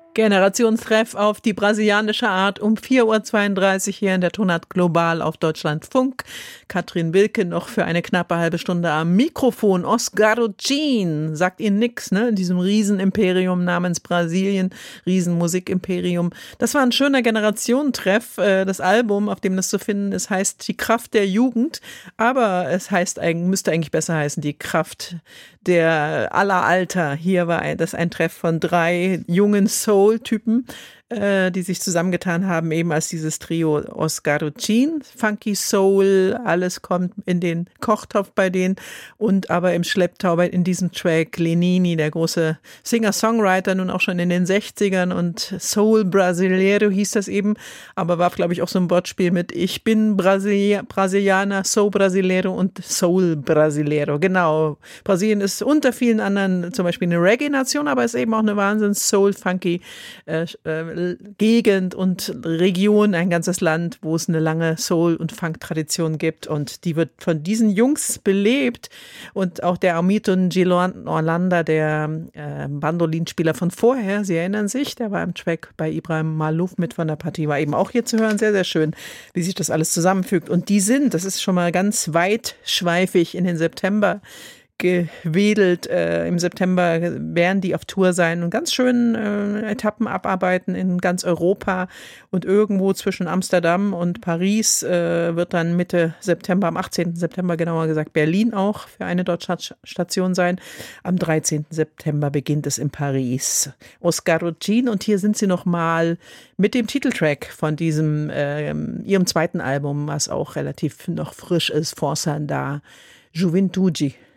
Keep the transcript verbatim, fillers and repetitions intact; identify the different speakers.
Speaker 1: Generationstreff auf die brasilianische Art um vier Uhr zweiunddreißig hier in der Tonart Global auf Deutschlandfunk. Katrin Wilke noch für eine knappe halbe Stunde am Mikrofon. Oscar Jean sagt Ihnen nix, ne? In diesem Riesenimperium namens Brasilien, Riesenmusikimperium. Das war ein schöner Generationentreff. Das Album, auf dem das zu finden ist, heißt Die Kraft der Jugend. Aber es heißt, müsste eigentlich besser heißen, Die Kraft der aller Alter. Hier war das ein Treff von drei jungen Soul-Typen, äh, die sich zusammengetan haben, eben als dieses Trio Oscar Jean, Funky Soul, alles kommt in den Kochtopf bei denen und aber im Schlepptau in diesem Track Lenini, der große Singer-Songwriter, nun auch schon in den sechzigern und Soul Brasileiro hieß das eben, aber war, glaube ich, auch so ein Wortspiel mit Ich bin Brasilia- Brasilianer, Soul Brasileiro und Soul Brasileiro. Genau, Brasilien ist unter vielen anderen zum Beispiel eine Reggae-Nation, aber ist eben auch eine wahnsinns Soul-Funky äh, äh, Gegend und Region, ein ganzes Land, wo es eine lange Soul- und Funk-Tradition gibt und die wird von diesen Jungs belebt und auch der Hamilton Gilon Orlando, der äh, Bandolinspieler von vorher, Sie erinnern sich, der war im Track bei Ibrahim Malouf mit von der Partie, war eben auch hier zu hören, sehr, sehr schön, wie sich das alles zusammenfügt und die sind, das ist schon mal ganz weitschweifig in den September gewedelt. Äh, Im September werden die auf Tour sein und ganz schön äh, Etappen abarbeiten in ganz Europa und irgendwo zwischen Amsterdam und Paris äh, wird dann Mitte September, am achtzehnten September genauer gesagt, Berlin auch für eine Deutschlandstation sein. Am dreizehnten September beginnt es in Paris. Oscar Jean und hier sind sie nochmal mit dem Titeltrack von diesem, äh, ihrem zweiten Album, was auch relativ noch frisch ist, Força da Juventude.